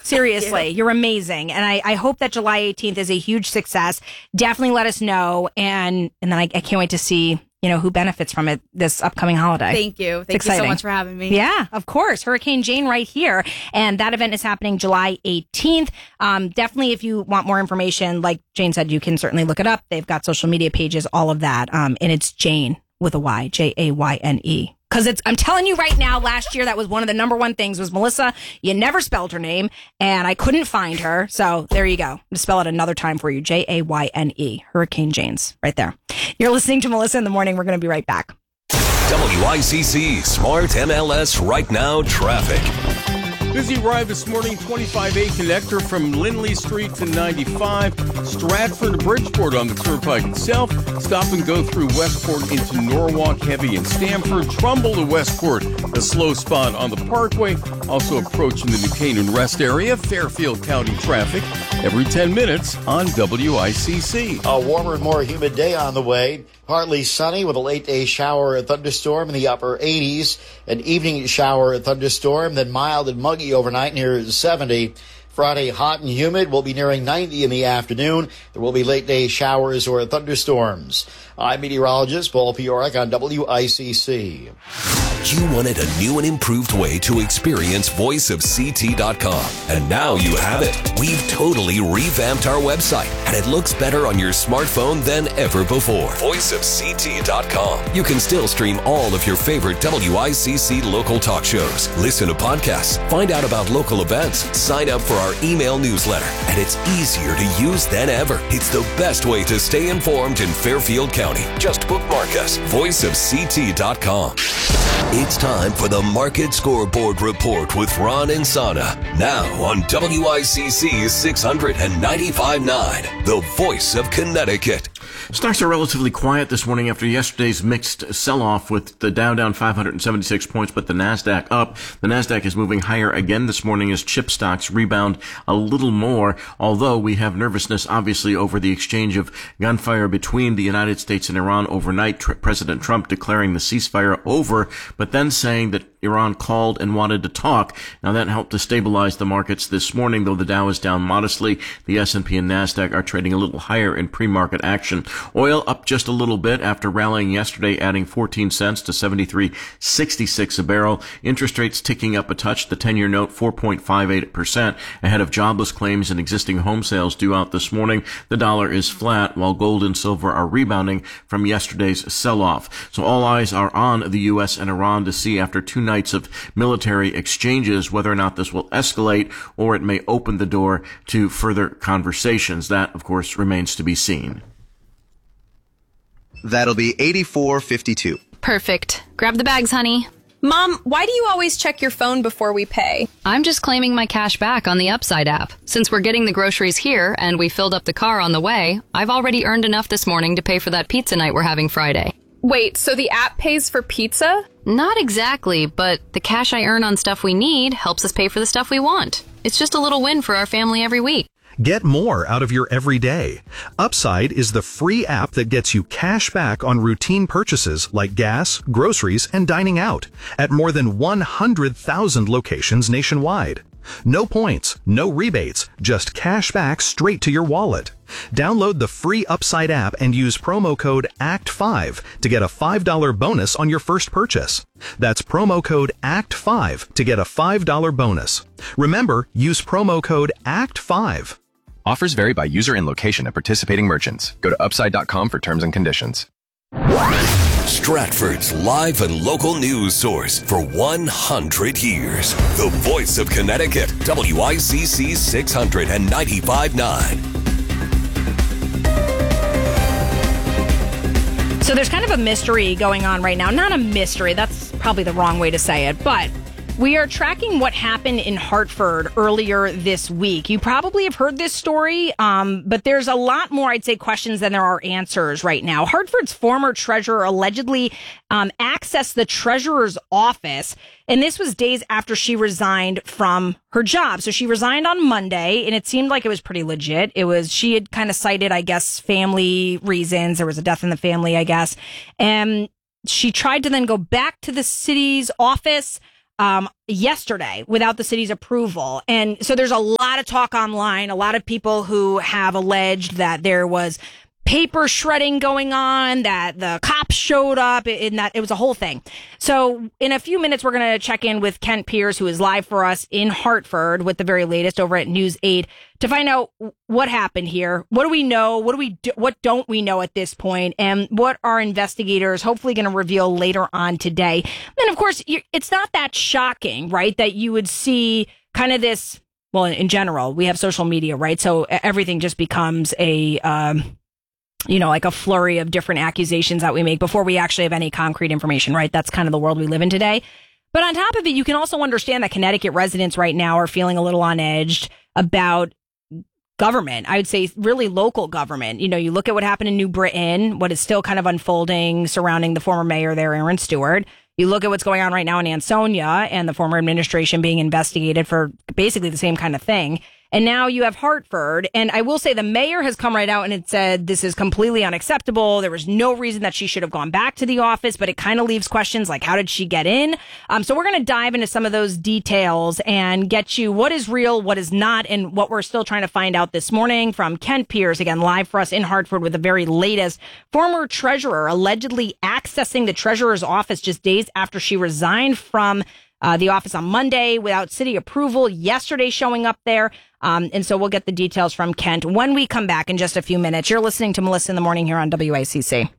Seriously, you're amazing. And I hope that July 18th is a huge success. Definitely let us know. And then I can't wait to see, who benefits from it this upcoming holiday. Thank you. Thank you so much for having me. Yeah, of course. Hurricane Jane right here. And that event is happening July 18th. Definitely, if you want more information, like Jane said, you can certainly look it up. They've got social media pages, all of that. And it's Jane with a Y, Jayne. Because I'm telling you right now, last year, that was one of the number one things was Melissa. You never spelled her name, and I couldn't find her. So there you go. I'm going to spell it another time for you. Jayne. Hurricane Jane's right there. You're listening to Melissa in the Morning. We're going to be right back. WICC Smart MLS Right Now Traffic. Busy ride this morning, 25A connector from Lindley Street to 95, Stratford to Bridgeport on the Turnpike itself, stop and go through Westport into Norwalk, heavy in Stamford, Trumbull to Westport, a slow spot on the Parkway, also approaching the New Canaan Rest area, Fairfield County traffic, every 10 minutes on WICC. A warmer and more humid day on the way. Partly sunny with a late day shower or thunderstorm in the upper 80s, an evening shower or thunderstorm, then mild and muggy overnight near 70. Friday, hot and humid, will be nearing 90 in the afternoon. There will be late day showers or thunderstorms. I'm meteorologist Paul Piorek on WICC. You wanted a new and improved way to experience voiceofct.com, and now you have it. We've totally revamped our website, and it looks better on your smartphone than ever before. Voiceofct.com. You can still stream all of your favorite WICC local talk shows, listen to podcasts, find out about local events, sign up for our email newsletter, and it's easier to use than ever. It's the best way to stay informed in Fairfield County. Just bookmark us, voiceofct.com. It's time for the Market Scoreboard Report with Ron and Sana. Now on WICC 695.9, the voice of Connecticut. Stocks are relatively quiet this morning after yesterday's mixed sell-off with the Dow down 576 points, but the NASDAQ up. The NASDAQ is moving higher again this morning as chip stocks rebound a little more, although we have nervousness, obviously, over the exchange of gunfire between the United States and Iran overnight. President Trump declaring the ceasefire over, but then saying that Iran called and wanted to talk. Now that helped to stabilize the markets this morning, though the Dow is down modestly. The S&P and NASDAQ are trading a little higher in pre-market action. Oil up just a little bit after rallying yesterday, adding 14 cents to 73.66 a barrel. Interest rates ticking up a touch. The 10-year note 4.58% ahead of jobless claims and existing home sales due out this morning. The dollar is flat while gold and silver are rebounding from yesterday's sell-off. So all eyes are on the U.S. and Iran to see after 2 nights of military exchanges whether or not this will escalate or it may open the door to further conversations. That, of course, remains to be seen. That'll be 84.52. Perfect. Grab the bags, honey. Mom, why do you always check your phone before we pay? I'm just claiming my cash back on the Upside app. Since we're getting the groceries here and we filled up the car on the way, I've already earned enough this morning to pay for that pizza night we're having Friday. Wait, so the app pays for pizza? Not exactly, but the cash I earn on stuff we need helps us pay for the stuff we want. It's just a little win for our family every week. Get more out of your everyday. Upside is the free app that gets you cash back on routine purchases like gas, groceries, and dining out at more than 100,000 locations nationwide. No points, no rebates, just cash back straight to your wallet. Download the free Upside app and use promo code ACT5 to get a $5 bonus on your first purchase. That's promo code ACT5 to get a $5 bonus. Remember, use promo code ACT5. Offers vary by user and location at participating merchants. Go to upside.com for terms and conditions. Stratford's live and local news source for 100 years. The voice of Connecticut, WICC 695.9. So there's kind of a mystery going on right now. Not a mystery, that's probably the wrong way to say it, but we are tracking what happened in Hartford earlier this week. You probably have heard this story, but there's a lot more, I'd say, questions than there are answers right now. Hartford's former treasurer allegedly accessed the treasurer's office, and this was days after she resigned from her job. So she resigned on Monday, and it seemed like it was pretty legit. She had kind of cited, I guess, family reasons. There was a death in the family, I guess. And she tried to then go back to the city's office. yesterday without the city's approval. And so there's a lot of talk online, a lot of people who have alleged that there was paper shredding going on, that the cops showed up, and that it was a whole thing. So in a few minutes, we're going to check in with Kent Pierce, who is live for us in Hartford with the very latest over at News 8 to find out what happened here. What do we know? What don't we know at this point? And what are investigators hopefully going to reveal later on today? And of course, it's not that shocking, right, that you would see kind of this, well, in general, we have social media, right? So everything just becomes like a flurry of different accusations that we make before we actually have any concrete information, right? That's kind of the world we live in today. But on top of it, you can also understand that Connecticut residents right now are feeling a little on edge about government. I would say really local government. You look at what happened in New Britain, what is still kind of unfolding surrounding the former mayor there, Aaron Stewart. You look at what's going on right now in Ansonia and the former administration being investigated for basically the same kind of thing. And now you have Hartford. And I will say the mayor has come right out and it said this is completely unacceptable. There was no reason that she should have gone back to the office, but it kind of leaves questions like, how did she get in? So we're going to dive into some of those details and get you what is real, what is not, and what we're still trying to find out this morning from Kent Pierce, again, live for us in Hartford with the very latest. Former treasurer allegedly accessing the treasurer's office just days after she resigned from the office on Monday without city approval, yesterday showing up there. And so we'll get the details from Kent when we come back in just a few minutes. You're listening to Melissa in the Morning here on WICC.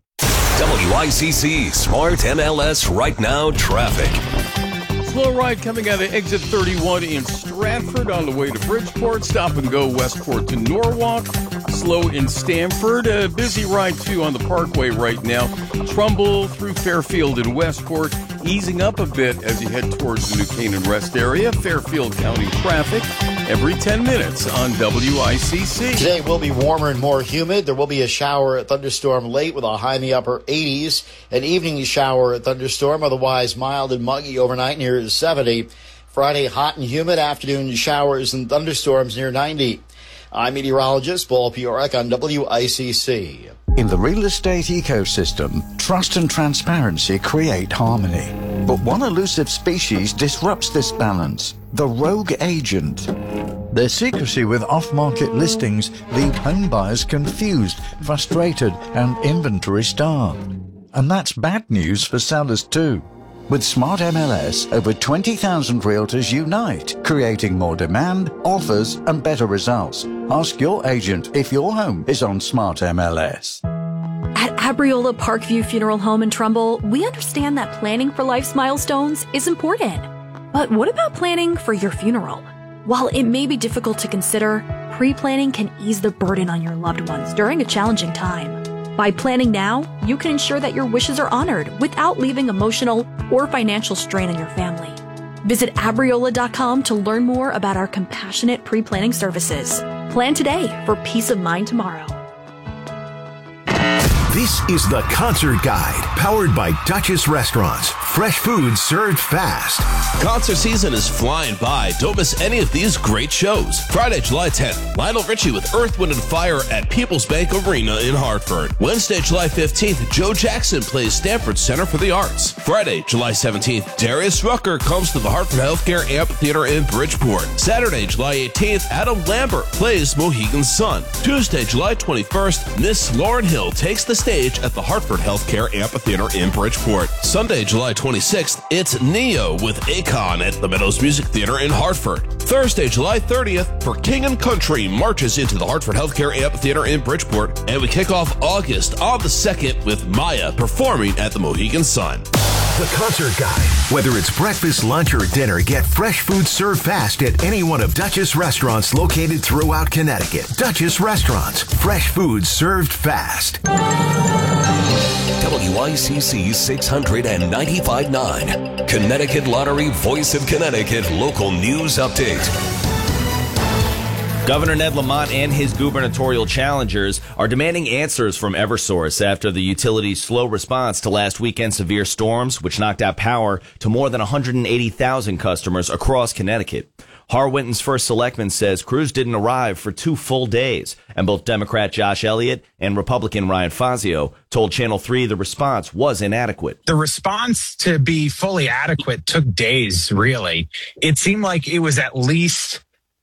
WICC Smart MLS Right Now Traffic. Slow ride coming out of exit 31 in Stratford on the way to Bridgeport. Stop and go Westport to Norwalk. Slow in Stamford. A busy ride, too, on the Parkway right now. Trumbull through Fairfield and Westport. Easing up a bit as you head towards the New Canaan Rest area. Fairfield County traffic every 10 minutes on WICC. Today will be warmer and more humid. There will be a shower thunderstorm late with a high in the upper 80s. An evening shower thunderstorm, otherwise mild and muggy overnight near 70. Friday, hot and humid. Afternoon showers and thunderstorms near 90. I'm meteorologist Paul Piorek on WICC. In the real estate ecosystem, trust and transparency create harmony. But one elusive species disrupts this balance: the rogue agent. Their secrecy with off-market listings leave home buyers confused, frustrated, and inventory starved. And that's bad news for sellers too. With Smart MLS, over 20,000 realtors unite, creating more demand, offers, and better results. Ask your agent if your home is on Smart MLS. At Abriola Parkview Funeral Home in Trumbull, we understand that planning for life's milestones is important. But what about planning for your funeral? While it may be difficult to consider, pre-planning can ease the burden on your loved ones during a challenging time. By planning now, you can ensure that your wishes are honored without leaving emotional or financial strain on your family. Visit Abriola.com to learn more about our compassionate pre-planning services. Plan today for peace of mind tomorrow. This is the Concert Guide, powered by Duchess Restaurants. Fresh food served fast. Concert season is flying by. Don't miss any of these great shows. Friday, July 10th, Lionel Richie with Earth, Wind & Fire at People's Bank Arena in Hartford. Wednesday, July 15th, Joe Jackson plays Stanford Center for the Arts. Friday, July 17th, Darius Rucker comes to the Hartford Healthcare Amphitheater in Bridgeport. Saturday, July 18th, Adam Lambert plays Mohegan Sun. Tuesday, July 21st, Miss Lauryn Hill takes the stage at the Hartford Healthcare Amphitheater in Bridgeport. Sunday, July 26th, it's Neo with Akon at the Meadows Music Theater in Hartford. Thursday, July 30th, For King and Country marches into the Hartford Healthcare Amphitheater in Bridgeport, and we kick off August on the 2nd with Maya performing at the Mohegan Sun. The Concert Guide. Whether it's breakfast, lunch, or dinner, get fresh food served fast at any one of Duchess restaurants located throughout Connecticut. Duchess Restaurants. Fresh food served fast. WICC 695.9. Connecticut Lottery Voice of Connecticut Local News Update. Governor Ned Lamont and his gubernatorial challengers are demanding answers from Eversource after the utility's slow response to last weekend's severe storms, which knocked out power to more than 180,000 customers across Connecticut. Harwinton's first selectman says crews didn't arrive for 2 full days, and both Democrat Josh Elliott and Republican Ryan Fazio told Channel 3 the response was inadequate. The response to be fully adequate took days, really. It seemed like it was at least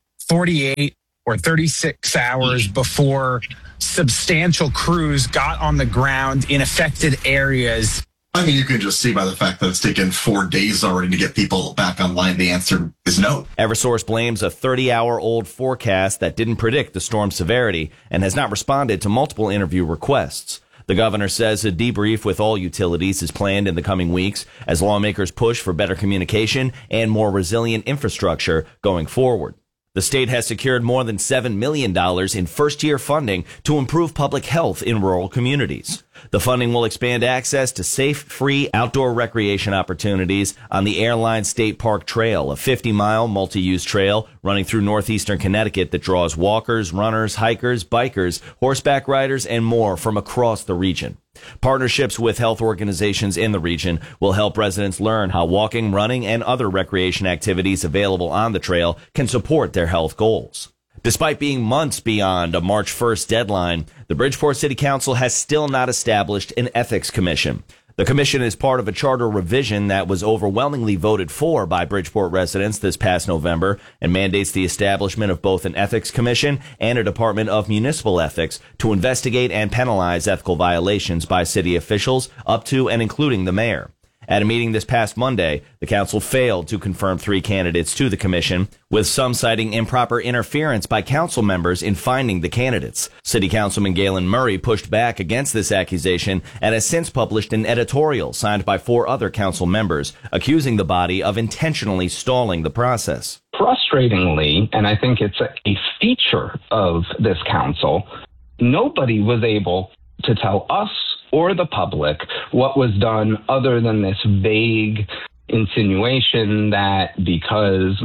48 or 36 hours before substantial crews got on the ground in affected areas. I mean, you can just see by the fact that it's taken 4 days already to get people back online. The answer is no. Eversource blames a 30-hour-old forecast that didn't predict the storm's severity and has not responded to multiple interview requests. The governor says a debrief with all utilities is planned in the coming weeks as lawmakers push for better communication and more resilient infrastructure going forward. The state has secured more than $7 million in first-year funding to improve public health in rural communities. The funding will expand access to safe, free outdoor recreation opportunities on the Airline State Park Trail, a 50-mile multi-use trail running through northeastern Connecticut that draws walkers, runners, hikers, bikers, horseback riders, and more from across the region. Partnerships with health organizations in the region will help residents learn how walking, running, and other recreation activities available on the trail can support their health goals. Despite being months beyond a March 1st deadline, the Bridgeport City Council has still not established an ethics commission. The commission is part of a charter revision that was overwhelmingly voted for by Bridgeport residents this past November and mandates the establishment of both an ethics commission and a Department of Municipal Ethics to investigate and penalize ethical violations by city officials up to and including the mayor. At a meeting this past Monday, the council failed to confirm 3 candidates to the commission, with some citing improper interference by council members in finding the candidates. City Councilman Galen Murray pushed back against this accusation and has since published an editorial signed by 4 other council members, accusing the body of intentionally stalling the process. Frustratingly, and I think it's a feature of this council, nobody was able to tell us or the public what was done other than this vague insinuation that because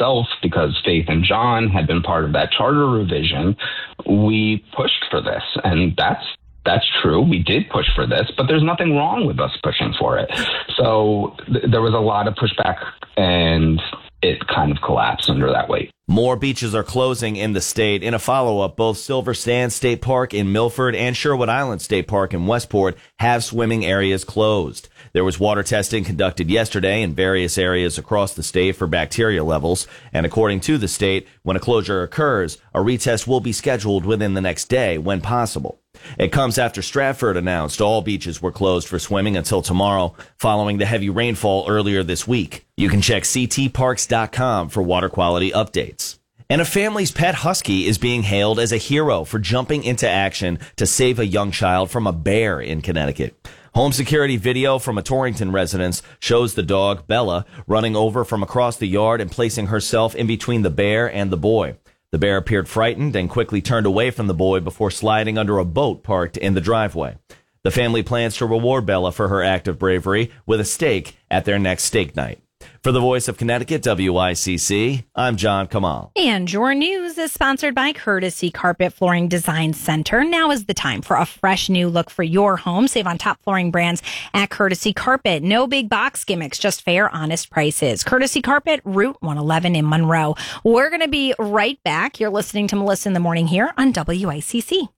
Faith and John had been part of that charter revision, we pushed for this. And that's true. We did push for this, but there's nothing wrong with us pushing for it. So there was a lot of pushback, and it kind of collapsed under that weight. More beaches are closing in the state. In a follow-up, both Silver Sands State Park in Milford and Sherwood Island State Park in Westport have swimming areas closed. There was water testing conducted yesterday in various areas across the state for bacteria levels, and according to the state, when a closure occurs, a retest will be scheduled within the next day when possible. It comes after Stratford announced all beaches were closed for swimming until tomorrow, following the heavy rainfall earlier this week. You can check ctparks.com for water quality updates. And a family's pet husky is being hailed as a hero for jumping into action to save a young child from a bear in Connecticut. Home security video from a Torrington residence shows the dog, Bella, running over from across the yard and placing herself in between the bear and the boy. The bear appeared frightened and quickly turned away from the boy before sliding under a boat parked in the driveway. The family plans to reward Bella for her act of bravery with a steak at their next steak night. For the Voice of Connecticut, WICC, I'm John Kamal. And your news is sponsored by Courtesy Carpet Flooring Design Center. Now is the time for a fresh new look for your home. Save on top flooring brands at Courtesy Carpet. No big box gimmicks, just fair, honest prices. Courtesy Carpet, Route 111 in Monroe. We're going to be right back. You're listening to Melissa in the Morning here on WICC.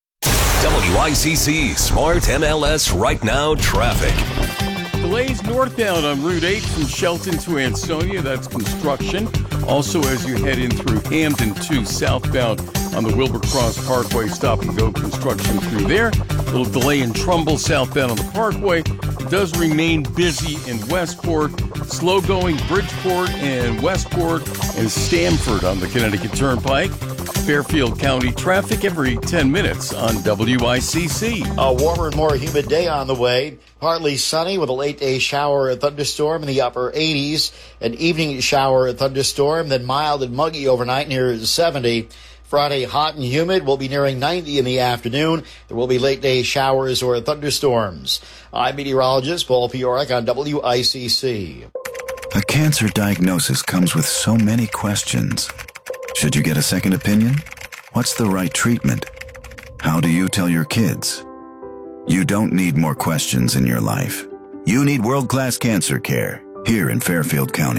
WICC Smart MLS Right Now Traffic. Delays northbound on Route 8 from Shelton to Ansonia. That's construction. Also, as you head in through Hamden to southbound on the Wilbur Cross Parkway, stop and go construction through there. A little delay in Trumbull southbound on the Parkway. It does remain busy in Westport. Slow going Bridgeport and Westport and Stamford on the Connecticut Turnpike. Fairfield County traffic every 10 minutes on WICC. A warmer and more humid day on the way. Partly sunny with a late-day shower or thunderstorm in the upper 80s. An evening shower or thunderstorm, then mild and muggy overnight near 70. Friday, hot and humid, will be nearing 90 in the afternoon. There will be late-day showers or thunderstorms. I'm meteorologist Paul Piorek on WICC. A cancer diagnosis comes with so many questions. Should you get a second opinion? What's the right treatment? How do you tell your kids? You don't need more questions in your life. You need world-class cancer care here in Fairfield County.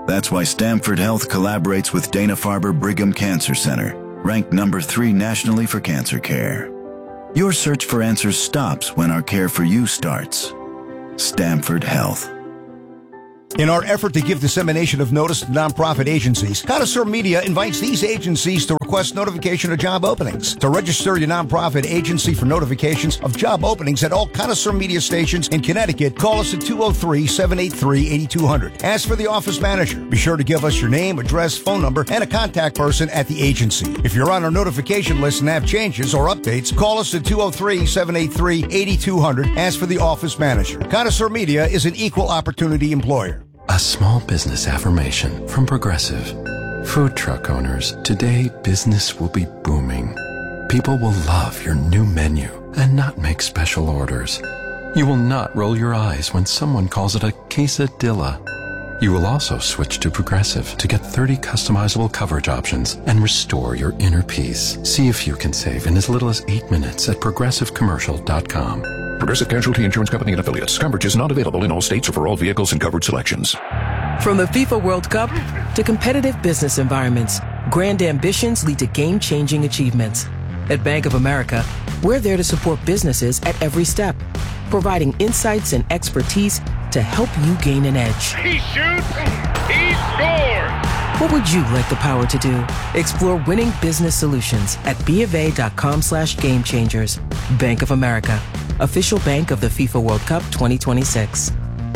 That's why Stamford Health collaborates with Dana-Farber Brigham Cancer Center, ranked number 3 nationally for cancer care. Your search for answers stops when our care for you starts. Stamford Health. In our effort to give dissemination of notice to nonprofit agencies, Connoisseur Media invites these agencies to request notification of job openings. To register your nonprofit agency for notifications of job openings at all Connoisseur Media stations in Connecticut, call us at 203-783-8200. Ask for the office manager. Be sure to give us your name, address, phone number, and a contact person at the agency. If you're on our notification list and have changes or updates, call us at 203-783-8200. Ask for the office manager. Connoisseur Media is an equal opportunity employer. A small business affirmation from Progressive. Food truck owners, today business will be booming. People will love your new menu and not make special orders. You will not roll your eyes when someone calls it a quesadilla. You will also switch to Progressive to get 30 customizable coverage options and restore your inner peace. See if you can save in as little as 8 minutes at progressivecommercial.com. Progressive Casualty Insurance Company and Affiliates. Coverage is not available in all states or for all vehicles and coverage selections. From the FIFA World Cup to competitive business environments, grand ambitions lead to game-changing achievements. At Bank of America, we're there to support businesses at every step, providing insights and expertise to help you gain an edge. He shoots, he scores! What would you like the power to do? Explore winning business solutions at BofA.com/gamechangers. Bank of America, official bank of the FIFA World Cup 2026.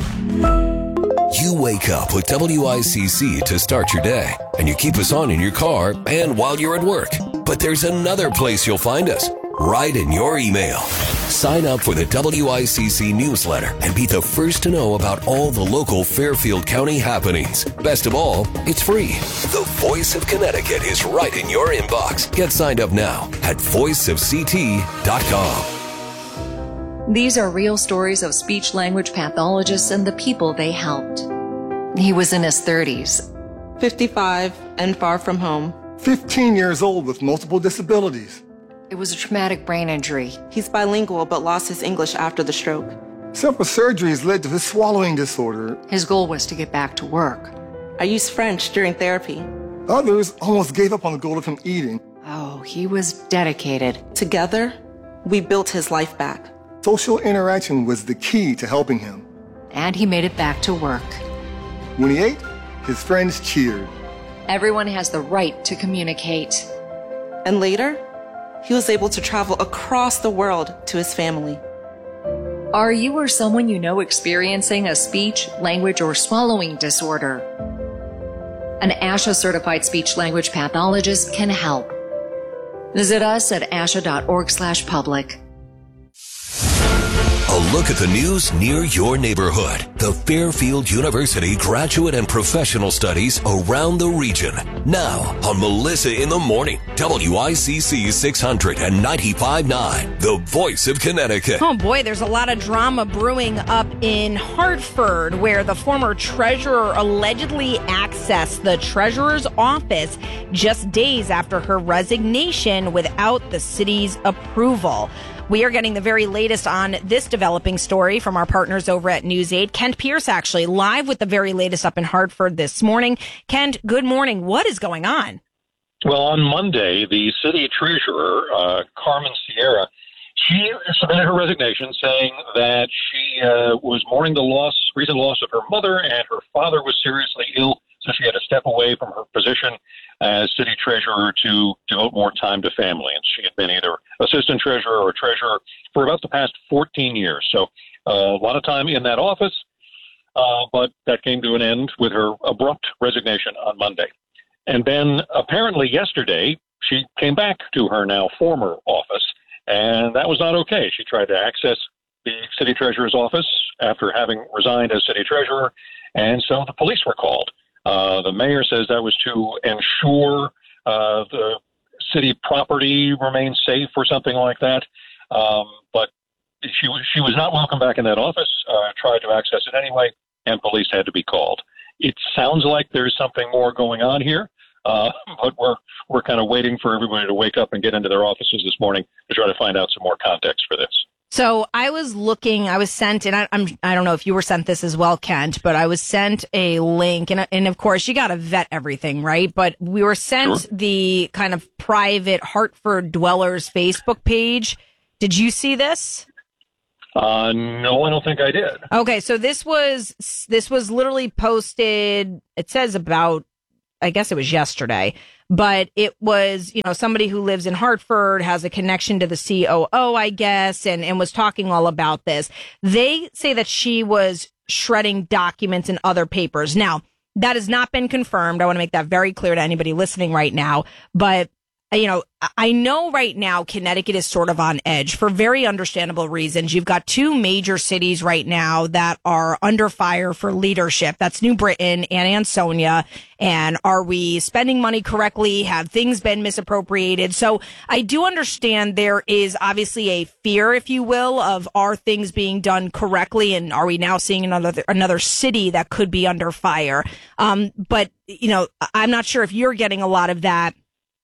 You wake up with WICC to start your day, and you keep us on in your car and while you're at work. But there's another place you'll find us, right in your email. Sign up for the WICC newsletter and be the first to know about all the local Fairfield County happenings. Best of all, it's free. The Voice of Connecticut is right in your inbox. Get signed up now at voiceofct.com. These are real stories of speech-language pathologists and the people they helped. He was in his 30s. 55 and far from home. 15 years old with multiple disabilities. It was a traumatic brain injury. He's bilingual but lost his English after the stroke. Several surgeries led to his swallowing disorder. His goal was to get back to work. I used French during therapy. Others almost gave up on the goal of him eating. Oh, he was dedicated. Together, we built his life back. Social interaction was the key to helping him. And he made it back to work. When he ate, his friends cheered. Everyone has the right to communicate. And later, he was able to travel across the world to his family. Are you or someone you know experiencing a speech, language, or swallowing disorder? An ASHA certified speech language pathologist can help. Visit us at asha.org/public. A look at the news near your neighborhood. The Fairfield University Graduate and Professional Studies around the region. Now on Melissa in the Morning, WICC 695.9, the Voice of Connecticut. Oh boy, there's a lot of drama brewing up in Hartford, where the former treasurer allegedly accessed the treasurer's office just days after her resignation without the city's approval. We are getting the very latest on this developing story from our partners over at News 8. Kent Pierce, actually, live with the very latest up in Hartford this morning. Kent, good morning. What is going on? Well, on Monday, the city treasurer, Carmen Sierra, she submitted her resignation saying that she was mourning the recent loss of her mother, and her father was seriously ill, so she had to step away from her position as city treasurer to devote more time to family. And she had been either assistant treasurer or treasurer for about the past 14 years. So a lot of time in that office, but that came to an end with her abrupt resignation on Monday. And then apparently yesterday, she came back to her now former office, and that was not okay. She tried to access the city treasurer's office after having resigned as city treasurer, and so the police were called. The mayor says that was to ensure the city property remains safe or something like that. But she was not welcome back in that office, tried to access it anyway, and police had to be called. It sounds like there's something more going on here, but we're kind of waiting for everybody to wake up and get into their offices this morning to try to find out some more context for this. So I was sent, and I don't know if you were sent this as well, Kent, but I was sent a link, and of course you got to vet everything, right? But we were sent the kind of private Hartford Dwellers Facebook page. Did you see this? No, I don't think I did. Okay, so this was literally posted. It says about, I guess it was yesterday. But it was, somebody who lives in Hartford, has a connection to the COO, I guess, and was talking all about this. They say that she was shredding documents and other papers. Now, that has not been confirmed. I want to make that very clear to anybody listening right now. But, I know right now Connecticut is sort of on edge for very understandable reasons. You've got two major cities right now that are under fire for leadership. That's New Britain and Ansonia. And are we spending money correctly? Have things been misappropriated? So I do understand there is obviously a fear, if you will, of are things being done correctly? And are we now seeing another city that could be under fire? But I'm not sure if you're getting a lot of that.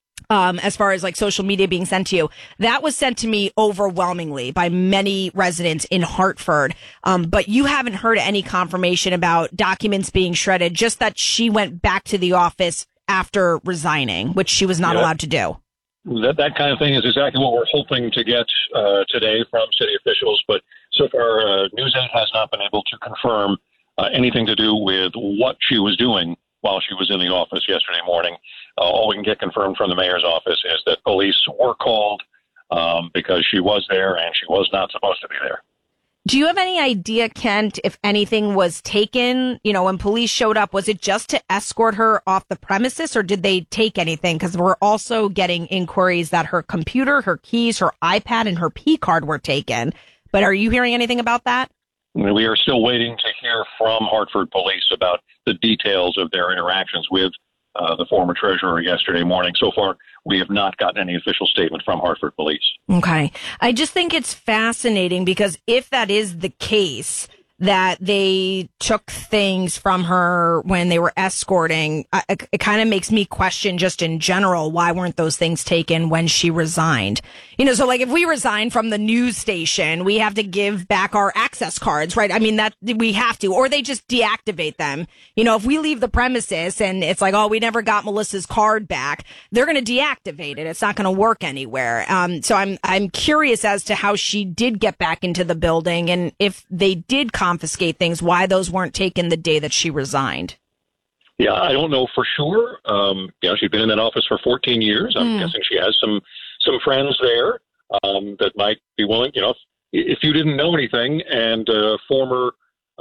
As far as like social media being sent to you, that was sent to me overwhelmingly by many residents in Hartford. But you haven't heard any confirmation about documents being shredded, just that she went back to the office after resigning, which she was not allowed to do. That kind of thing is exactly what we're hoping to get today from city officials. But so far, News 8 has not been able to confirm anything to do with what she was doing while she was in the office yesterday morning. All we can get confirmed from the mayor's office is that police were called because she was there and she was not supposed to be there. Do you have any idea, Kent, if anything was taken? When police showed up, was it just to escort her off the premises, or did they take anything? Because we're also getting inquiries that her computer, her keys, her iPad, and her P card were taken. But are you hearing anything about that? We are still waiting to hear from Hartford Police about the details of their interactions with the former treasurer yesterday morning. So far, we have not gotten any official statement from Hartford Police. Okay. I just think it's fascinating because if that is the case, that they took things from her when they were escorting, it kind of makes me question just in general, why weren't those things taken when she resigned? So like if we resign from the news station, we have to give back our access cards, right? I mean, that we have to, or they just deactivate them. If we leave the premises and it's like, oh, we never got Melissa's card back, they're going to deactivate it. It's not going to work anywhere. So I'm curious as to how she did get back into the building, and if they did confiscate things, why those weren't taken the day that she resigned. Yeah, I don't know for sure. She'd been in that office for 14 years. I'm guessing she has some friends there that might be willing. If you didn't know anything and a former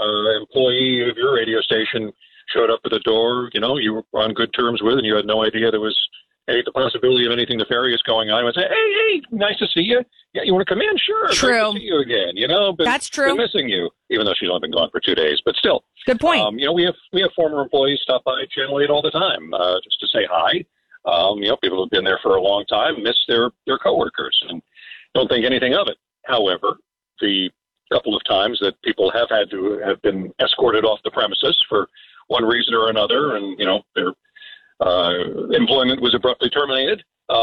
employee of your radio station showed up at the door, you were on good terms with, and you had no idea there was the possibility of anything nefarious going on, I would say, hey, nice to see you. Yeah, you want to come in? Sure. True. Nice to see you again. But that's true. Been missing you, even though she's only been gone for 2 days. But still, good point. We have former employees stop by Channel 8 all the time just to say hi. People who've been there for a long time miss their coworkers and don't think anything of it. However, the couple of times that people have had to have been escorted off the premises for one reason or another, and their employment was abruptly terminated.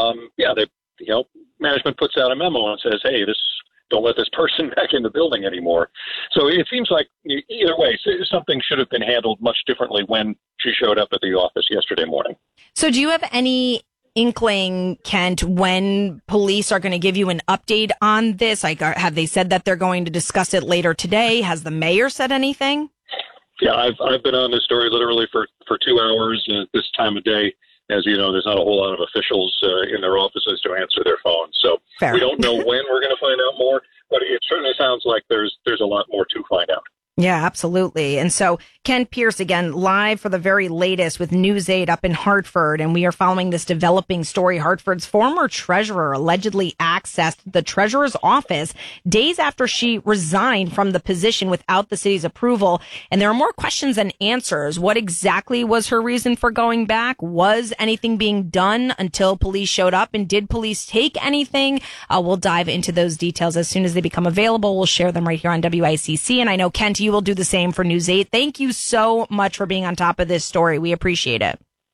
Management puts out a memo and says, "Hey, don't let this person back in the building anymore." So it seems like either way, something should have been handled much differently when she showed up at the office yesterday morning. So do you have any inkling, Kent, when police are going to give you an update on this? Like, have they said that they're going to discuss it later today? Has the mayor said anything? Yeah, I've been on this story literally for 2 hours at this time of day. As you know, there's not a whole lot of officials in their offices to answer their phones. So Fair. We don't know when we're going to find out more, but it certainly sounds like there's a lot more to find out. Yeah, absolutely. And so Ken Pierce, again, live for the very latest with News 8 up in Hartford. And we are following this developing story. Hartford's former treasurer allegedly accessed the treasurer's office days after she resigned from the position without the city's approval. And there are more questions than answers. What exactly was her reason for going back? Was anything being done until police showed up? And did police take anything? We'll dive into those details as soon as they become available. We'll share them right here on WICC. And I know, Kent, you will do the same for News 8. Thank you so much for being on top of this story. We appreciate it.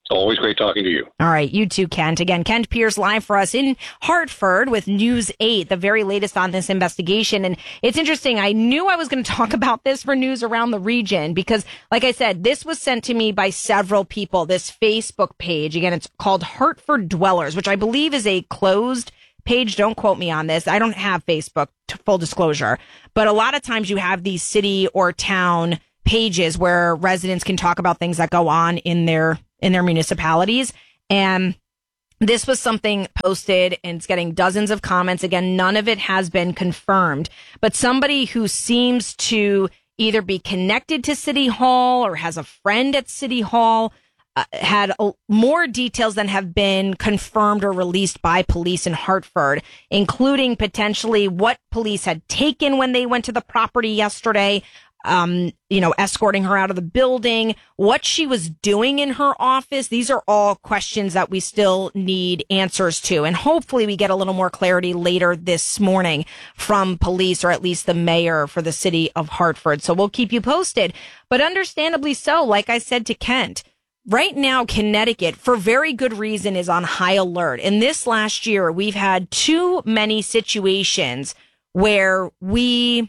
Always great talking to you. All right, you too, Kent. Again, Kent Pierce live for us in Hartford with News 8, the very latest on this investigation. And it's interesting. I knew I was going to talk about this for news around the region because, like I said, this was sent to me by several people, this Facebook page. Again, it's called Hartford Dwellers, which I believe is a closed page. Don't quote me on this. I don't have Facebook, full disclosure. But a lot of times you have these city or town pages where residents can talk about things that go on in their municipalities. And this was something posted and it's getting dozens of comments. Again, none of it has been confirmed, but somebody who seems to either be connected to City Hall or has a friend at City Hall had more details than have been confirmed or released by police in Hartford, including potentially what police had taken when they went to the property yesterday, escorting her out of the building, what she was doing in her office. These are all questions that we still need answers to. And hopefully we get a little more clarity later this morning from police, or at least the mayor for the city of Hartford. So we'll keep you posted. But understandably so, like I said to Kent, right now, Connecticut, for very good reason, is on high alert. In this last year, we've had too many situations where we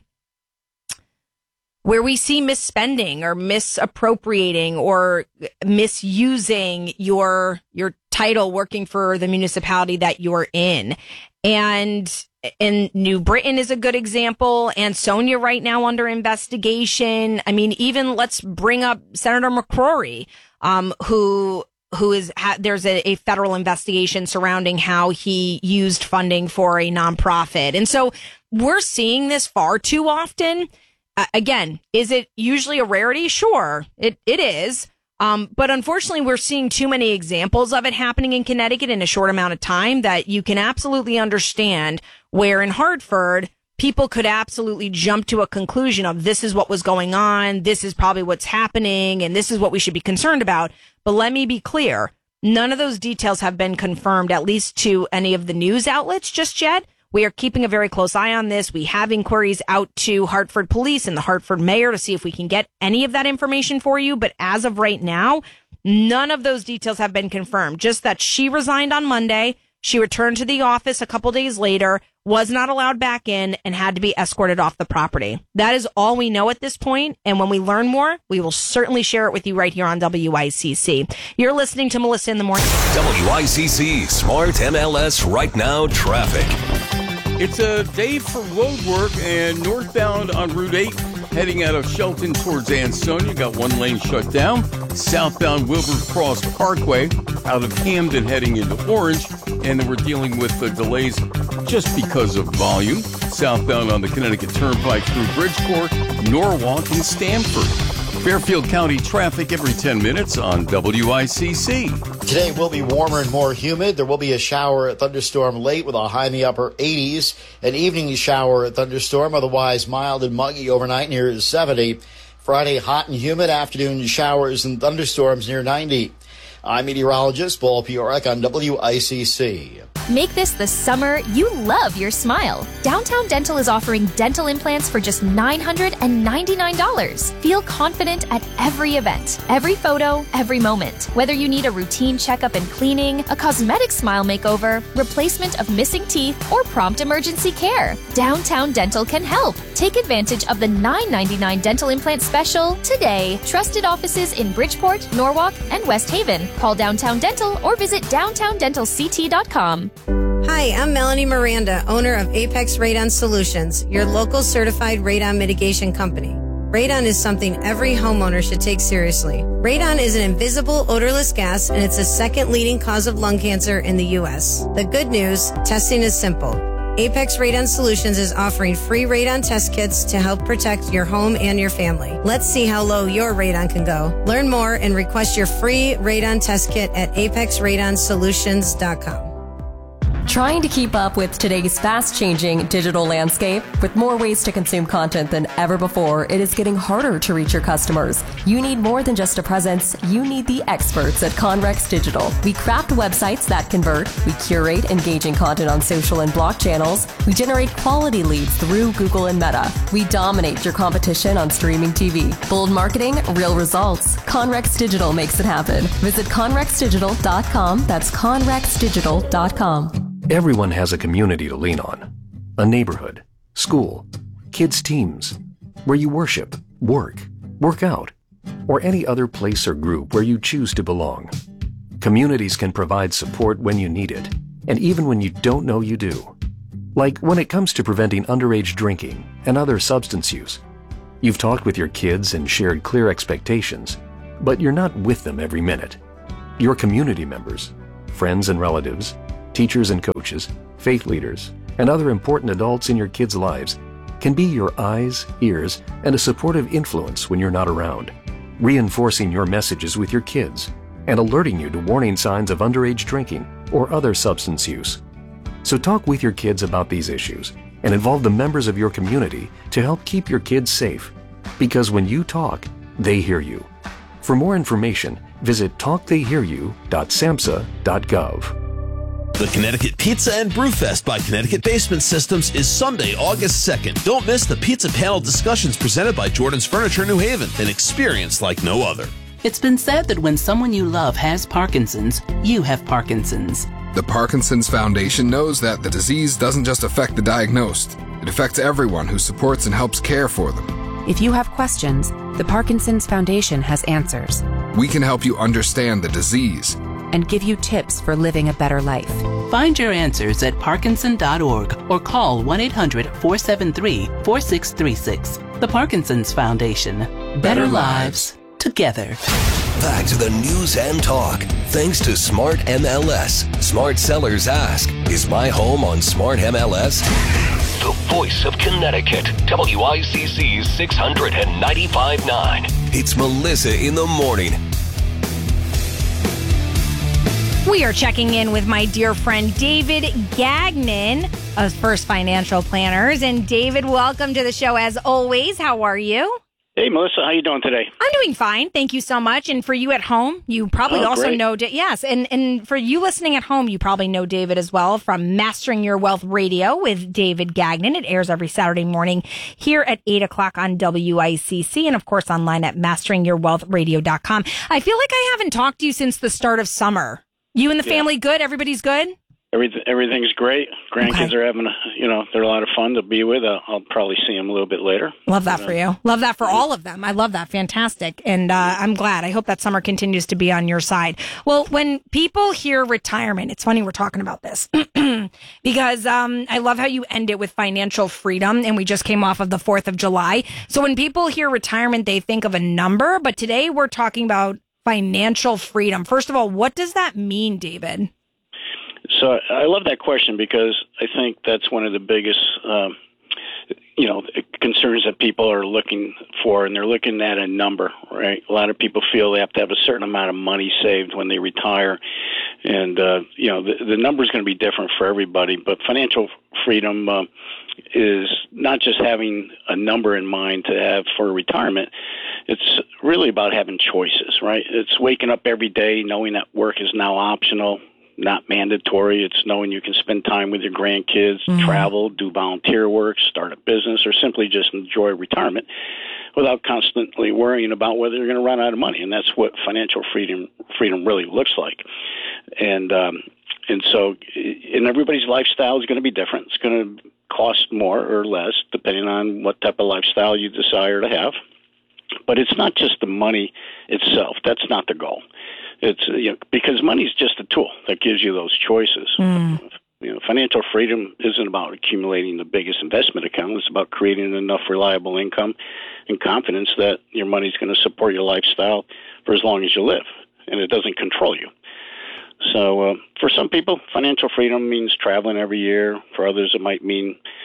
see misspending or misappropriating or misusing your title working for the municipality that you're in. And New Britain is a good example. Ansonia right now under investigation. I mean, even let's bring up Senator McCrory, there's a federal investigation surrounding how he used funding for a nonprofit. And so we're seeing this far too often. Again, is it usually a rarity? Sure, it is. But unfortunately, we're seeing too many examples of it happening in Connecticut in a short amount of time that you can absolutely understand where in Hartford, people could absolutely jump to a conclusion of this is what was going on, this is probably what's happening, and this is what we should be concerned about. But let me be clear, none of those details have been confirmed, at least to any of the news outlets just yet. We are keeping a very close eye on this. We have inquiries out to Hartford Police and the Hartford Mayor to see if we can get any of that information for you. But as of right now, none of those details have been confirmed. Just that she resigned on Monday. She returned to the office a couple days later, was not allowed back in, and had to be escorted off the property. That is all we know at this point. And when we learn more, we will certainly share it with you right here on WICC. You're listening to Melissa in the Morning. WICC Smart MLS Right Now Traffic. It's a day for road work, and northbound on Route 8, heading out of Shelton towards Ansonia, got one lane shut down. Southbound Wilbur Cross Parkway out of Camden heading into Orange, and then we're dealing with delays just because of volume. Southbound on the Connecticut Turnpike through Bridgeport, Norwalk, and Stamford. Fairfield County traffic every 10 minutes on WICC. Today will be warmer and more humid. There will be a shower or thunderstorm late with a high in the upper 80s. An evening shower or thunderstorm, otherwise mild and muggy overnight near 70. Friday, hot and humid. Afternoon showers and thunderstorms near 90. I'm meteorologist Paul Piorek on WICC. Make this the summer you love your smile. Downtown Dental is offering dental implants for just $999. Feel confident at every event, every photo, every moment. Whether you need a routine checkup and cleaning, a cosmetic smile makeover, replacement of missing teeth, or prompt emergency care, Downtown Dental can help. Take advantage of the $999 dental implant special today. Trusted offices in Bridgeport, Norwalk, and West Haven. Call Downtown Dental or visit downtowndentalct.com. Hi, I'm Melanie Miranda, owner of Apex Radon Solutions, your local certified radon mitigation company. Radon is something every homeowner should take seriously. Radon is an invisible, odorless gas, and it's the second leading cause of lung cancer in the U.S. The good news, testing is simple. Apex Radon Solutions is offering free radon test kits to help protect your home and your family. Let's see how low your radon can go. Learn more and request your free radon test kit at apexradonsolutions.com. Trying to keep up with today's fast-changing digital landscape, with more ways to consume content than ever before, it is getting harder to reach your customers. You need more than just a presence. You need the experts at Conrex Digital. We craft websites that convert. We curate engaging content on social and blog channels. We generate quality leads through Google and Meta. We dominate your competition on streaming TV. Bold marketing, real results. Conrex Digital makes it happen. Visit conrexdigital.com. That's conrexdigital.com. Everyone has a community to lean on. A neighborhood, school, kids' teams, where you worship, work out, or any other place or group where you choose to belong. Communities can provide support when you need it, and even when you don't know you do. Like when it comes to preventing underage drinking and other substance use. You've talked with your kids and shared clear expectations, but you're not with them every minute. Your community members, friends and relatives, teachers and coaches, faith leaders, and other important adults in your kids' lives can be your eyes, ears, and a supportive influence when you're not around, reinforcing your messages with your kids and alerting you to warning signs of underage drinking or other substance use. So talk with your kids about these issues and involve the members of your community to help keep your kids safe. Because when you talk, they hear you. For more information, visit talktheyhearyou.samhsa.gov. The Connecticut Pizza and Brewfest by Connecticut Basement Systems is Sunday, August 2nd. Don't miss the pizza panel discussions presented by Jordan's Furniture New Haven, an experience like no other. It's been said that when someone you love has Parkinson's, you have Parkinson's. The Parkinson's Foundation knows that the disease doesn't just affect the diagnosed. It affects everyone who supports and helps care for them. If you have questions, the Parkinson's Foundation has answers. We can help you understand the disease and give you tips for living a better life. Find your answers at Parkinson.org or call 1-800-473-4636. The Parkinson's Foundation. Better lives together. Back to the news and talk. Thanks to Smart MLS. Smart sellers ask, is my home on Smart MLS? The voice of Connecticut. WICC 695.9. It's Melissa in the morning. We are checking in with my dear friend David Gagnon of First Financial Planners. And David, welcome to the show as always. How are you? Hey, Melissa, how you doing today? I'm doing fine. Thank you so much. And for you at home, you probably also great. know, yes. And for you listening at home, you probably know David as well from Mastering Your Wealth Radio with David Gagnon. It airs every Saturday morning here at 8 o'clock on WICC and, of course, online at masteringyourwealthradio.com. I feel like I haven't talked to you since the start of summer. You and the family good? Everybody's good? Everything's great. Grandkids are having, they're a lot of fun to be with. I'll probably see them a little bit later. Love that for you. Love that for all of them. I love that. Fantastic. And I'm glad. I hope that summer continues to be on your side. Well, when people hear retirement, it's funny we're talking about this because I love how you end it with financial freedom. And we just came off of the 4th of July. So when people hear retirement, they think of a number. But today we're talking about financial freedom. First of all, what does that mean, David? So I love that question because I think that's one of the biggest, concerns that people are looking for, and they're looking at a number, right? A lot of people feel they have to have a certain amount of money saved when they retire, and the number is going to be different for everybody. But financial freedom is not just having a number in mind to have for retirement. It's really about having choices, right? It's waking up every day knowing that work is now optional, not mandatory. It's knowing you can spend time with your grandkids, travel, do volunteer work, start a business, or simply just enjoy retirement without constantly worrying about whether you're going to run out of money. And that's what financial freedom really looks like. And so everybody's lifestyle is going to be different. It's going to cost more or less depending on what type of lifestyle you desire to have. But it's not just the money itself. That's not the goal. It's because money is just a tool that gives you those choices. Financial freedom isn't about accumulating the biggest investment account. It's about creating enough reliable income and confidence that your money is going to support your lifestyle for as long as you live, and it doesn't control you. So for some people, financial freedom means traveling every year. For others, it might mean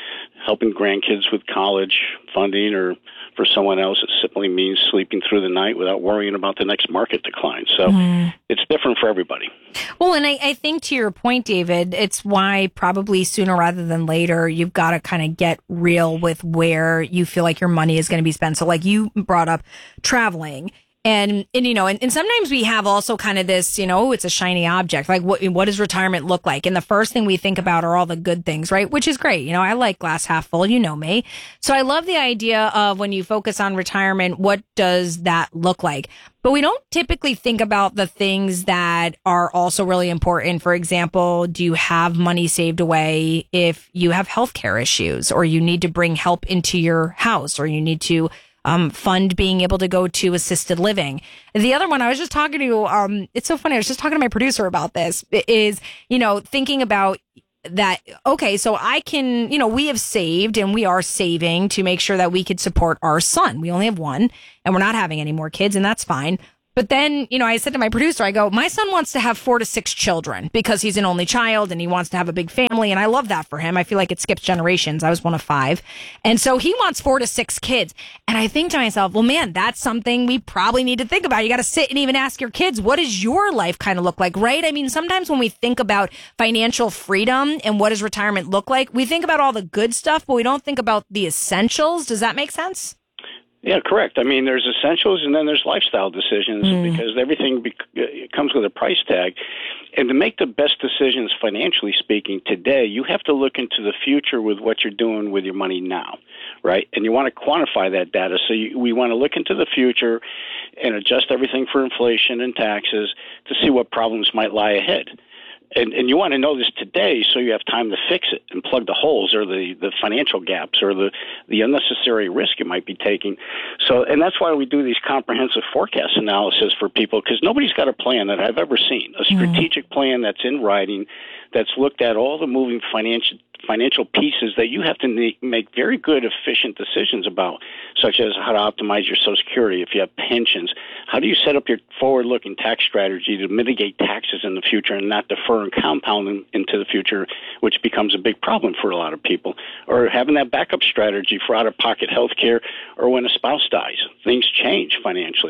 helping grandkids with college funding, or for someone else, it simply means sleeping through the night without worrying about the next market decline. So it's different for everybody. Well, and I think to your point, David, it's why probably sooner rather than later, you've got to kind of get real with where you feel like your money is going to be spent. So like you brought up traveling. And sometimes we have also kind of this, it's a shiny object. Like, what does retirement look like? And the first thing we think about are all the good things, right? Which is great. I like glass half full, me. So I love the idea of when you focus on retirement, what does that look like? But we don't typically think about the things that are also really important. For example, do you have money saved away if you have healthcare issues, or you need to bring help into your house, or you need to fund being able to go to assisted living? The other one I was just talking to, it's so funny, I was just talking to my producer about this, is, thinking about that, okay, so I can, we have saved and we are saving to make sure that we could support our son. We only have one and we're not having any more kids, and that's fine. But then, I said to my producer, I go, my son wants to have 4 to 6 children because he's an only child and he wants to have a big family. And I love that for him. I feel like it skips generations. I was one of 5. And so he wants 4 to 6 kids. And I think to myself, well, man, that's something we probably need to think about. You got to sit and even ask your kids, what does your life kind of look like, right? I mean, sometimes when we think about financial freedom and what does retirement look like, we think about all the good stuff, but we don't think about the essentials. Does that make sense? Yeah, correct. I mean, there's essentials and then there's lifestyle decisions because everything comes with a price tag. And to make the best decisions financially speaking today, you have to look into the future with what you're doing with your money now, right? And you want to quantify that data. So we want to look into the future and adjust everything for inflation and taxes to see what problems might lie ahead. And you want to know this today so you have time to fix it and plug the holes or the financial gaps or the unnecessary risk you might be taking. So, and that's why we do these comprehensive forecast analysis for people, because nobody's got a plan that I've ever seen, a strategic plan that's in writing, that's looked at all the moving financial pieces that you have to make very good, efficient decisions about, such as how to optimize your Social Security, if you have pensions. How do you set up your forward-looking tax strategy to mitigate taxes in the future and not defer and compound them into the future, which becomes a big problem for a lot of people? Or having that backup strategy for out-of-pocket health care or when a spouse dies. Things change financially.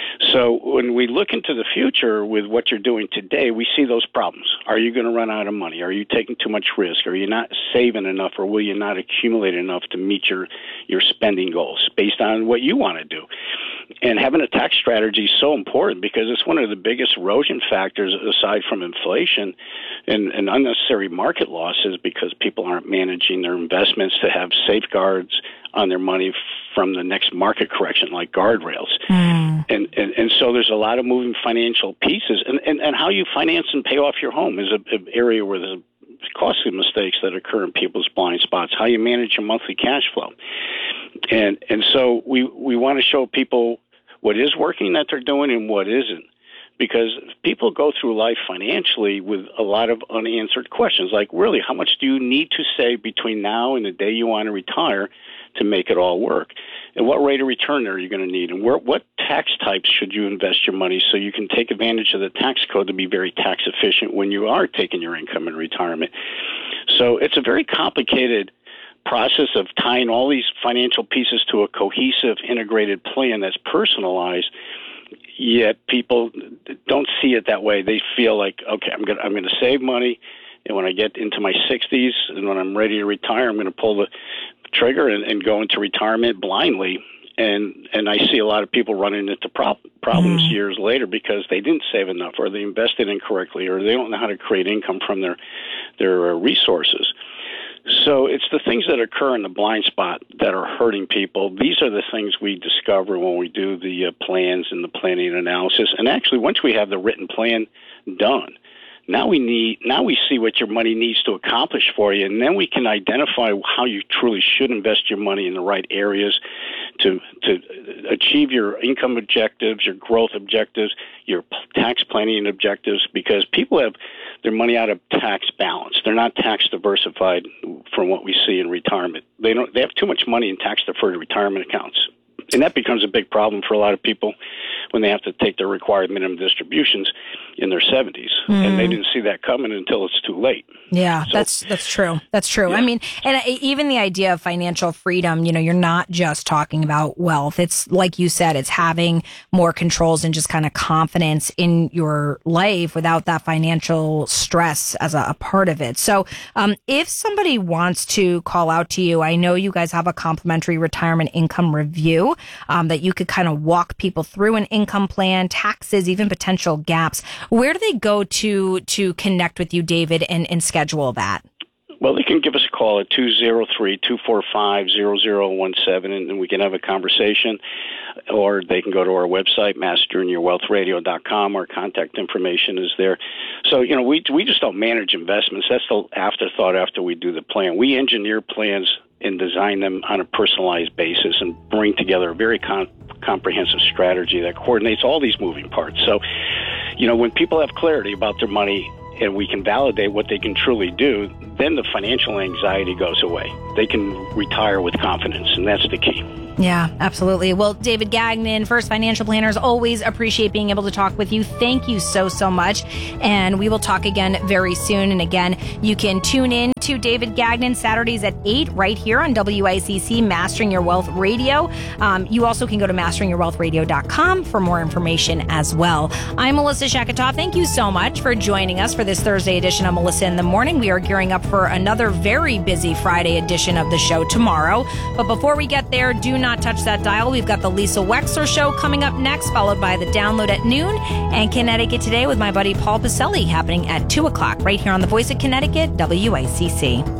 So when we look into the future with what you're doing today, we see those problems. Are you going to run out of money? Are you taking too much risk? Are you not saving enough, or will you not accumulate enough to meet your spending goals based on what you want to do? And having a tax strategy is so important because it's one of the biggest erosion factors aside from inflation and unnecessary market losses, because people aren't managing their investments to have safeguards on their money from the next market correction, like guardrails. And so there's a lot of moving financial pieces. And how you finance and pay off your home is an area where there's costly mistakes that occur in people's blind spots, how you manage your monthly cash flow. And so we want to show people what is working that they're doing and what isn't, because people go through life financially with a lot of unanswered questions, like, really, how much do you need to save between now and the day you want to retire to make it all work? And what rate of return are you going to need? And what tax types should you invest your money so you can take advantage of the tax code to be very tax efficient when you are taking your income in retirement? So it's a very complicated process of tying all these financial pieces to a cohesive, integrated plan that's personalized. Yet people don't see it that way. They feel like, okay, I'm going to save money, and when I get into my 60s and when I'm ready to retire, I'm going to pull the trigger and go into retirement blindly. And I see a lot of people running into problems years later because they didn't save enough, or they invested incorrectly, or they don't know how to create income from their resources. So it's the things that occur in the blind spot that are hurting people. These are the things we discover when we do the plans and the planning and analysis. And actually, once we have the written plan done, now we see what your money needs to accomplish for you, and then we can identify how you truly should invest your money in the right areas to achieve your income objectives, your growth objectives, your tax planning objectives, because people have their money out of tax balance. They're not tax diversified from what we see in retirement. They have too much money in tax deferred retirement accounts. And that becomes a big problem for a lot of people when they have to take their required minimum distributions in their 70s. And they didn't see that coming until it's too late. Yeah, so, that's true. That's true. Yeah. I mean, and even the idea of financial freedom, you're not just talking about wealth. It's like you said, it's having more controls and just kind of confidence in your life without that financial stress as a part of it. So if somebody wants to call out to you, I know you guys have a complimentary retirement income review that you could kind of walk people through an income plan, taxes, even potential gaps. Where do they go to connect with you, David, and schedule that? Well, they can give us a call at 203-245-0017, and we can have a conversation. Or they can go to our website, masteringyourwealthradio.com. Our contact information is there. So, we just don't manage investments. That's the afterthought after we do the plan. We engineer plans and design them on a personalized basis and bring together a very comprehensive strategy that coordinates all these moving parts. So, when people have clarity about their money and we can validate what they can truly do, then the financial anxiety goes away. They can retire with confidence, and that's the key. Yeah, absolutely. Well, David Gagnon, First Financial Planners, always appreciate being able to talk with you. Thank you so much. And we will talk again very soon. And again, you can tune in to David Gagnon Saturdays at 8 right here on WICC Mastering Your Wealth Radio. You also can go to masteringyourwealthradio.com for more information as well. I'm Melissa Shakatoff. Thank you so much for joining us for this Thursday edition of Melissa in the Morning. We are gearing up for another very busy Friday edition of the show tomorrow. But before we get there, do not touch that dial. We've got the Lisa Wexler Show coming up next, followed by the Download at noon, and Connecticut Today with my buddy Paul Pacelli happening at 2 o'clock right here on the Voice of Connecticut, WICC.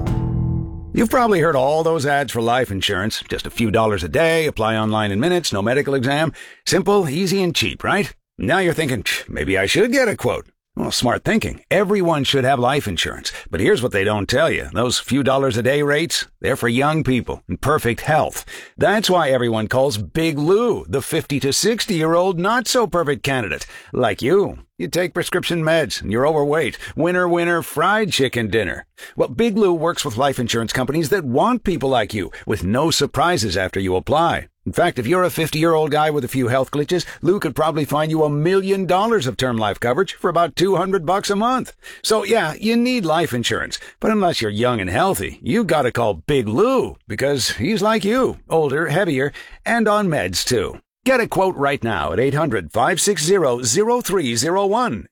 You've probably heard all those ads for life insurance. Just a few dollars a day, apply online in minutes, no medical exam. Simple, easy, and cheap, right? Now you're thinking, maybe I should get a quote. Well, smart thinking. Everyone should have life insurance. But here's what they don't tell you. Those few dollars a day rates, they're for young people in perfect health. That's why everyone calls Big Lou the 50 to 60-year-old not-so-perfect candidate. Like you. You take prescription meds and you're overweight. Winner, fried chicken dinner. Well, Big Lou works with life insurance companies that want people like you with no surprises after you apply. In fact, if you're a 50-year-old guy with a few health glitches, Lou could probably find you $1 million of term life coverage for about $200 a month. So yeah, you need life insurance. But unless you're young and healthy, you gotta call Big Lou because he's like you, older, heavier, and on meds too. Get a quote right now at 800-560-0301,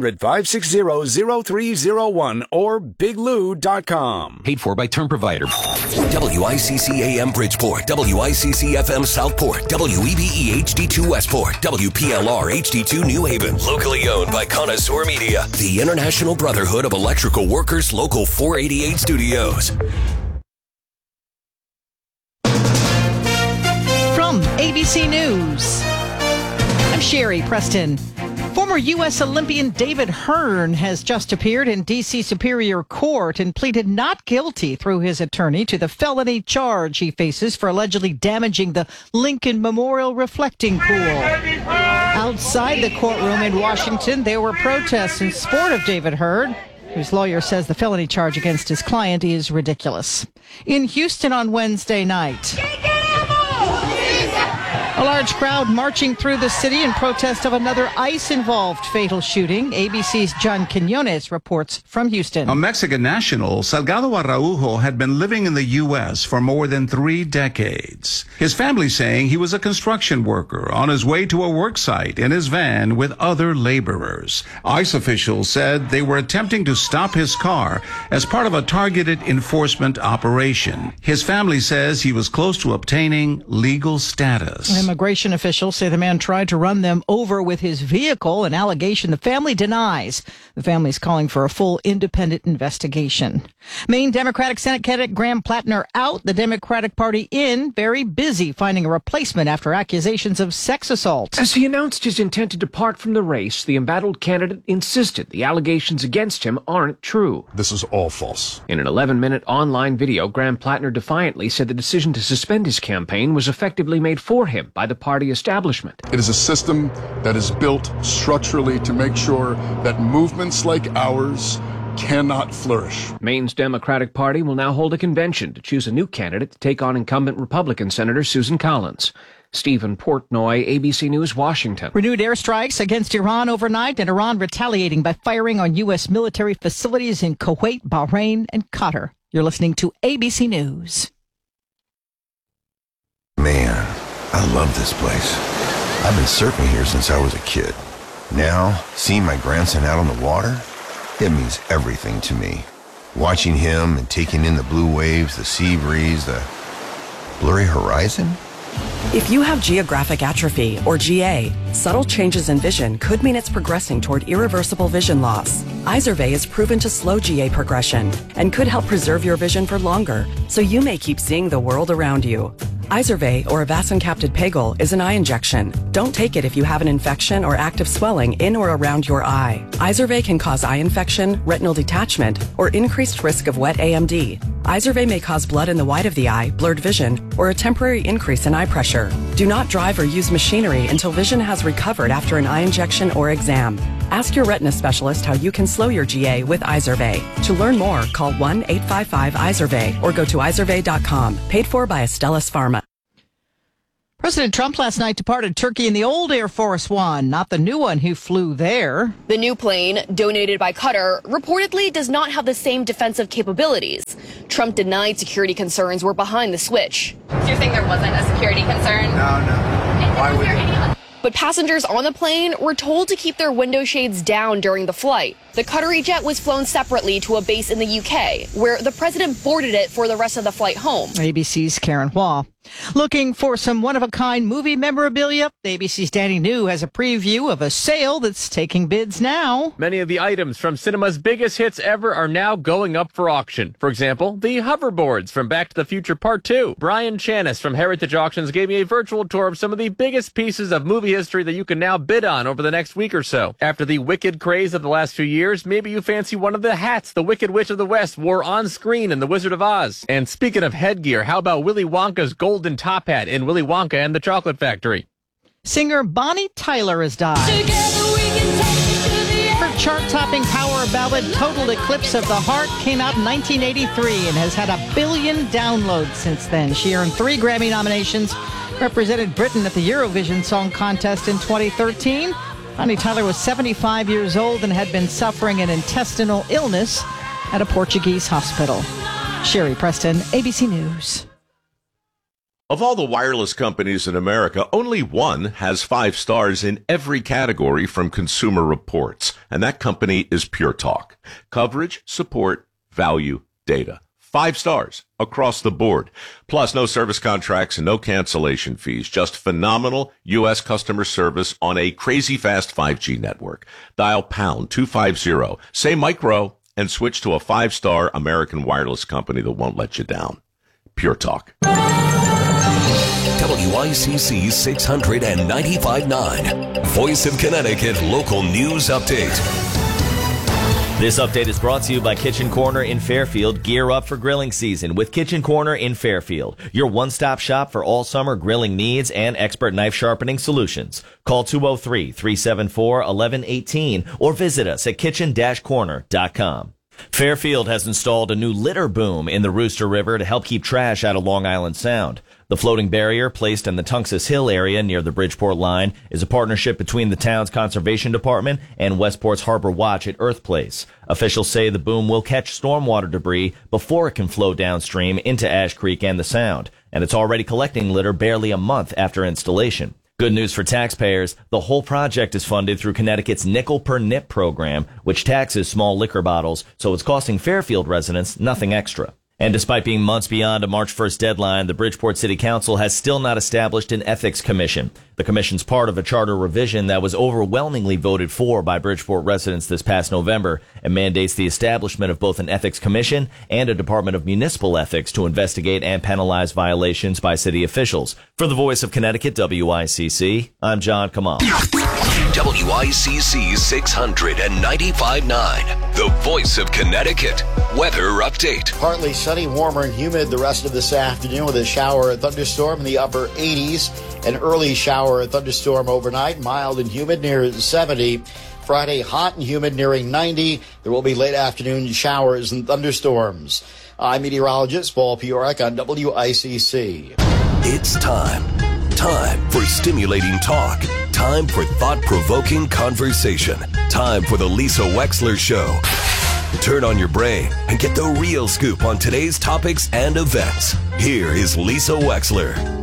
800-560-0301, or biglou.com. Paid for by Term Provider. WICC AM Bridgeport, WICC FM Southport, WEBE HD2 Westport, WPLR HD2 New Haven. Locally owned by Connoisseur Media, the International Brotherhood of Electrical Workers, Local 488 Studios. From ABC News, I'm Sherry Preston. Former U.S. Olympian David Hearn has just appeared in D.C. Superior Court and pleaded not guilty through his attorney to the felony charge he faces for allegedly damaging the Lincoln Memorial reflecting pool. Outside the courtroom in Washington, there were protests in support of David Hearn, whose lawyer says the felony charge against his client is ridiculous. In Houston on Wednesday night, a large crowd marching through the city in protest of another ICE-involved fatal shooting. ABC's John Quinones reports from Houston. A Mexican national, Salgado Araujo, had been living in the U.S. for more than 3 decades. His family saying he was a construction worker on his way to a work site in his van with other laborers. ICE officials said they were attempting to stop his car as part of a targeted enforcement operation. His family says he was close to obtaining legal status. Immigration officials say the man tried to run them over with his vehicle, an allegation the family denies. The family is calling for a full independent investigation. Maine Democratic Senate candidate Graham Plattner out, the Democratic Party in, very busy finding a replacement after accusations of sex assault. As he announced his intent to depart from the race, the embattled candidate insisted the allegations against him aren't true. This is all false. In an 11-minute online video, Graham Plattner defiantly said the decision to suspend his campaign was effectively made for him by the party establishment. It is a system that is built structurally to make sure that movements like ours cannot flourish. Maine's Democratic Party will now hold a convention to choose a new candidate to take on incumbent Republican Senator Susan Collins. Stephen Portnoy, ABC News, Washington. Renewed airstrikes against Iran overnight, and Iran retaliating by firing on U.S. military facilities in Kuwait, Bahrain, and Qatar. You're listening to ABC News. Man, I love this place. I've been surfing here since I was a kid. Now, seeing my grandson out on the water, it means everything to me. Watching him and taking in the blue waves, the sea breeze, the blurry horizon. If you have geographic atrophy, or GA, subtle changes in vision could mean it's progressing toward irreversible vision loss. Izervay is proven to slow GA progression and could help preserve your vision for longer, so you may keep seeing the world around you. Izervay, or avacincaptad pegol, is an eye injection. Don't take it if you have an infection or active swelling in or around your eye. Izervay can cause eye infection, retinal detachment, or increased risk of wet AMD. Izervay may cause blood in the white of the eye, blurred vision, or a temporary increase in eye pressure. Do not drive or use machinery until vision has recovered after an eye injection or exam. Ask your retina specialist how you can slow your GA with Izervay. To learn more, call 1-855-IZERVAY or go to izervay.com. Paid for by Astellas Pharma. President Trump last night departed Turkey in the old Air Force One, not the new one who flew there. The new plane, donated by Qatar, reportedly does not have the same defensive capabilities. Trump denied security concerns were behind the switch. So you're saying there wasn't a security concern? No. Why would there? But passengers on the plane were told to keep their window shades down during the flight. The Qatari jet was flown separately to a base in the UK, where the president boarded it for the rest of the flight home. ABC's Karen Hua. Looking for some one-of-a-kind movie memorabilia? ABC's Danny New has a preview of a sale that's taking bids now. Many of the items from cinema's biggest hits ever are now going up for auction. For example, the hoverboards from Back to the Future Part 2. Brian Chanis from Heritage Auctions gave me a virtual tour of some of the biggest pieces of movie history that you can now bid on over the next week or so. After the Wicked craze of the last few years, maybe you fancy one of the hats the Wicked Witch of the West wore on screen in The Wizard of Oz. And speaking of headgear, how about Willy Wonka's golden top hat in Willy Wonka and the Chocolate Factory? Singer Bonnie Tyler has died. Her chart-topping power ballad Total Eclipse of the Heart came out in 1983 and has had 1 billion downloads since then. She earned 3 Grammy nominations, represented Britain at the Eurovision Song Contest in 2013. Bonnie Tyler was 75 years old and had been suffering an intestinal illness at a Portuguese hospital. Sherry Preston, ABC News. Of all the wireless companies in America, only one has 5 stars in every category from Consumer Reports, and that company is Pure Talk. Coverage, support, value, data. 5 stars across the board. Plus, no service contracts and no cancellation fees. Just phenomenal U.S. customer service on a crazy fast 5G network. Dial pound 250, say micro, and switch to a 5-star American wireless company that won't let you down. Pure Talk. WICC 695.9, Voice of Connecticut Local News Update. This update is brought to you by Kitchen Corner in Fairfield. Gear up for grilling season with Kitchen Corner in Fairfield, your one-stop shop for all summer grilling needs and expert knife sharpening solutions. Call 203-374-1118 or visit us at kitchen-corner.com. Fairfield has installed a new litter boom in the Rooster River to help keep trash out of Long Island Sound. The floating barrier placed in the Tunxus Hill area near the Bridgeport line is a partnership between the town's conservation department and Westport's Harbor Watch at Earth Place. Officials say the boom will catch stormwater debris before it can flow downstream into Ash Creek and the Sound, and it's already collecting litter barely a month after installation. Good news for taxpayers, the whole project is funded through Connecticut's Nickel per Nip program, which taxes small liquor bottles, so it's costing Fairfield residents nothing extra. And despite being months beyond a March 1st deadline, the Bridgeport City Council has still not established an ethics commission. The commission's part of a charter revision that was overwhelmingly voted for by Bridgeport residents this past November and mandates the establishment of both an ethics commission and a Department of Municipal Ethics to investigate and penalize violations by city officials. For the Voice of Connecticut, WICC, I'm John Kamal. WICC 695.9, the Voice of Connecticut. Weather update. Partly sunny, warmer and humid the rest of this afternoon with a shower or thunderstorm in the upper 80s. An early shower or thunderstorm overnight, mild and humid near 70. Friday, hot and humid nearing 90. There will be late afternoon showers and thunderstorms. I'm meteorologist Paul Piorek on WICC. It's time Time for stimulating talk. Time for thought-provoking conversation. Time for the Lisa Wexler Show. Turn on your brain and get the real scoop on today's topics and events. Here is Lisa Wexler.